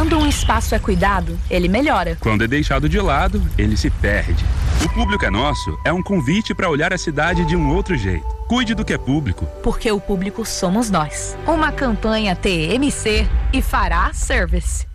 Quando um espaço é cuidado, ele melhora. Quando é deixado de lado, ele se perde. O Público é Nosso é um convite para olhar a cidade de um outro jeito. Cuide do que é público. Porque o público somos nós. Uma campanha TMC e Fará Service.